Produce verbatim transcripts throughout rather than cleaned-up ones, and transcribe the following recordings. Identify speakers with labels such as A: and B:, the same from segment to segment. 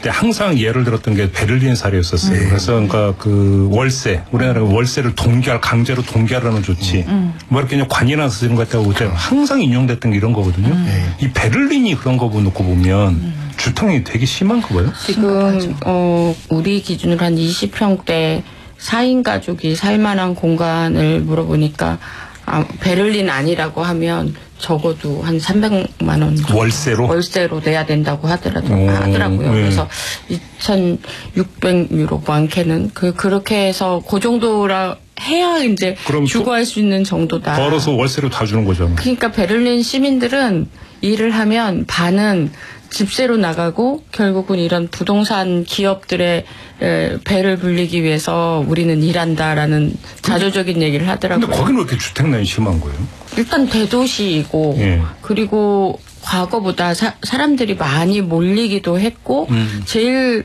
A: 때 항상 예를 들었던 게 베를린 사례였었어요. 음. 그래서 그러니까 그 월세, 우리나라 월세를 동결, 강제로 동결하는 조치, 음. 뭐 이렇게 그냥 관이나 쓰는 것 같다고 항상 인용됐던 게 이런 거거든요. 음. 이 베를린이 그런 거 놓고 보면 음. 주택이 되게 심한가 봐요.
B: 지금 어, 우리 기준으로 한 이십 평대 사 인 가족이 살만한 공간을 물어보니까 아, 베를린 아니라고 하면 적어도 한 삼백만 원
A: 월세로
B: 월세로 내야 된다고 하더라도 오, 하더라고요. 네. 그래서 이천육백 유로 많게는 그 그렇게 해서 그 정도라 해야 이제 주거할 수 있는 정도다.
A: 벌어서 월세로 다 주는 거죠.
B: 그러니까 베를린 시민들은 일을 하면 반은 집세로 나가고 결국은 이런 부동산 기업들의 배를 불리기 위해서 우리는 일한다라는 자조적인 얘기를 하더라고요.
A: 근데 거기는 왜 이렇게 주택난이 심한 거예요?
B: 일단 대도시이고 예. 그리고 과거보다 사, 사람들이 많이 몰리기도 했고 음. 제일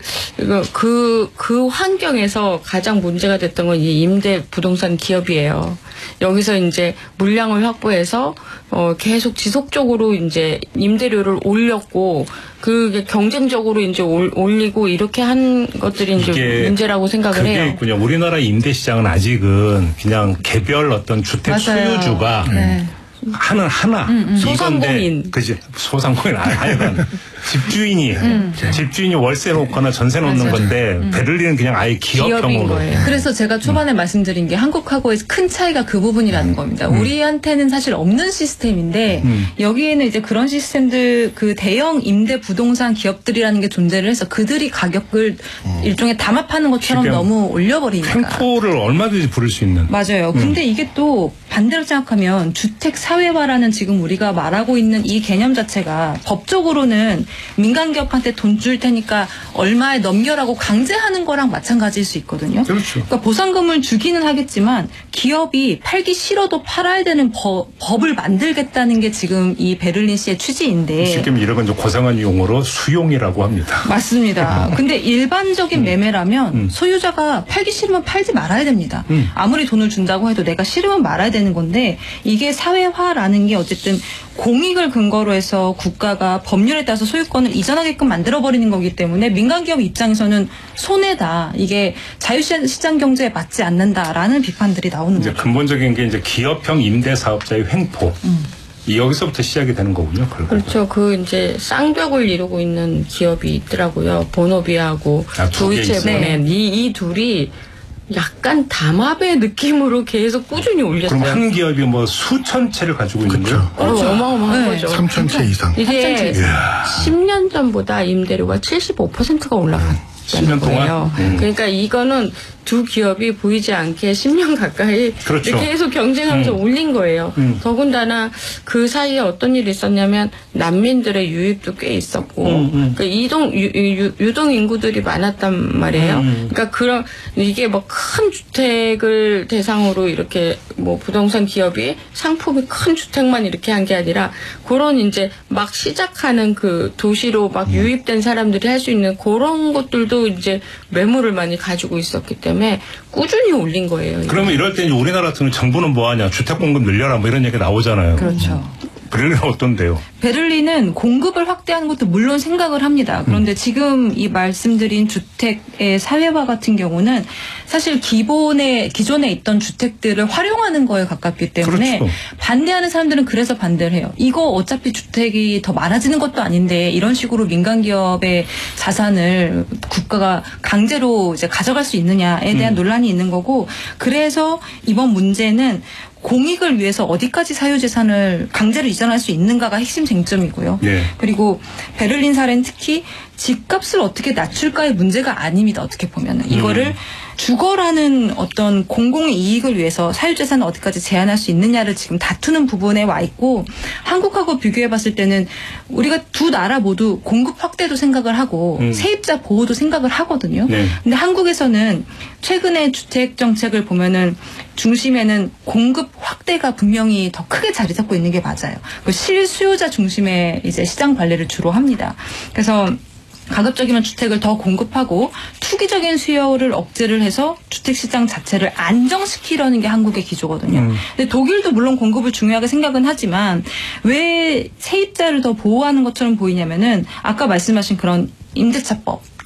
B: 그, 그 환경에서 가장 문제가 됐던 건 이 임대 부동산 기업이에요. 여기서 이제 물량을 확보해서 어, 계속 지속적으로 이제 임대료를 올렸고 그게 경쟁적으로 이제 올, 올리고 이렇게 한 것들이 이제 문제라고 생각을
A: 그게
B: 해요.
A: 있군요. 우리나라 임대 시장은 아직은 그냥 개별 어떤 주택 맞아요. 소유주가 네. 하는 하나
B: 음, 음. 소상공인
A: 그지 소상공인 하여간 집주인이 음. 집주인이 월세 놓거나 전세 놓는 맞아요. 건데 음. 베를린은 그냥 아예 기업형으로.
C: 그래서 제가 초반에 음. 말씀드린 게 한국하고의 큰 차이가 그 부분이라는 음. 겁니다. 음. 우리한테는 사실 없는 시스템인데 음. 여기에는 이제 그런 시스템들 그 대형 임대 부동산 기업들이라는 게 존재를 해서 그들이 가격을 음. 일종의 담합하는 것처럼 너무 올려버리니까.
A: 횡포를 얼마든지 부를 수 있는.
C: 맞아요. 음. 근데 이게 또 반대로 생각하면 주택 사회화라는 지금 우리가 말하고 있는 이 개념 자체가 법적으로는 민간 기업한테 돈 줄 테니까 얼마에 넘겨라고 강제하는 거랑 마찬가지일 수 있거든요.
A: 그렇죠.
C: 그러니까 보상금을 주기는 하겠지만 기업이 팔기 싫어도 팔아야 되는 법, 법을 만들겠다는 게 지금 이 베를린시의 취지인데.
A: 지금 이런 건 이제 고상한 용어로 수용이라고 합니다.
C: 맞습니다. 근데 일반적인 음. 매매라면 음. 소유자가 팔기 싫으면 팔지 말아야 됩니다. 음. 아무리 돈을 준다고 해도 내가 싫으면 말아야 되는 건데 이게 사회화라는 게 어쨌든 공익을 근거로 해서 국가가 법률에 따라서 소유권을 이전하게끔 만들어버리는 거기 때문에 민간 기업 입장에서는 손해다. 이게 자유시장 경제에 맞지 않는다라는 비판들이 나오는
A: 이제
C: 거죠.
A: 근본적인 게 이제 기업형 임대사업자의 횡포. 음. 여기서부터 시작이 되는 거군요. 결국.
B: 그렇죠. 그 이제 쌍벽을 이루고 있는 기업이 있더라고요. 보노비아하고
A: 아,
B: 도이체모넨 이, 이 둘이 약간 담합의 느낌으로 계속 꾸준히 올렸어요.
A: 그럼 한 기업이 뭐 수천 채를 가지고 있는 거예요?
B: 그렇죠. 어마어마한
C: 네.
B: 거죠.
D: 삼천 채 이상.
B: 이게 십 년 전보다 임대료가 칠십오 퍼센트가 올라갔다는
A: 십 년
B: 거예요.
A: 동안? 음.
B: 그러니까 이거는 두 기업이 보이지 않게 십 년 가까이
A: 그렇죠.
B: 계속 경쟁하면서 음. 올린 거예요. 음. 더군다나 그 사이에 어떤 일이 있었냐면 난민들의 유입도 꽤 있었고 음, 음. 그러니까 이동 유, 유, 유동 인구들이 많았단 말이에요. 음. 그러니까 그런 이게 뭐 큰 주택을 대상으로 이렇게 뭐 부동산 기업이 상품이 큰 주택만 이렇게 한 게 아니라 그런 이제 막 시작하는 그 도시로 막 유입된 사람들이 할 수 있는 그런 것들도 이제 매물을 많이 가지고 있었기 때문에 꾸준히 올린 거예요.
A: 그러면 이럴 때 이제 우리나라 같은 정부는 뭐 하냐, 주택 공급 늘려라 뭐 이런 얘기 나오잖아요.
C: 그렇죠.
A: 베를린은 어떤데요?
C: 베를린은 공급을 확대하는 것도 물론 생각을 합니다. 그런데 음. 지금 이 말씀드린 주택의 사회화 같은 경우는 사실 기본에 기존에 있던 주택들을 활용하는 거에 가깝기 때문에
A: 그렇죠.
C: 반대하는 사람들은 그래서 반대를 해요. 이거 어차피 주택이 더 많아지는 것도 아닌데 이런 식으로 민간 기업의 자산을 국가가 강제로 이제 가져갈 수 있느냐에 대한 음. 논란이 있는 거고 그래서 이번 문제는 공익을 위해서 어디까지 사유재산을 강제로 이전할 수 있는가가 핵심 쟁점이고요.
A: 네.
C: 그리고 베를린 사례는 특히 집값을 어떻게 낮출까의 문제가 아닙니다. 어떻게 보면 이거를 음. 주거라는 어떤 공공의 이익을 위해서 사유재산을 어디까지 제한할 수 있느냐를 지금 다투는 부분에 와 있고 한국하고 비교해 봤을 때는 우리가 두 나라 모두 공급 확대도 생각을 하고 음. 세입자 보호도 생각을 하거든요.
A: 네.
C: 근데 한국에서는 최근에 주택 정책을 보면은 중심에는 공급 확대가 분명히 더 크게 자리 잡고 있는 게 맞아요. 그 실수요자 중심의 이제 시장 관리를 주로 합니다. 그래서 가급적이면 주택을 더 공급하고 투기적인 수요를 억제를 해서 주택시장 자체를 안정시키려는 게 한국의 기조거든요. 음. 근데 독일도 물론 공급을 중요하게 생각은 하지만 왜 세입자를 더 보호하는 것처럼 보이냐면은 아까 말씀하신 그런 임대차법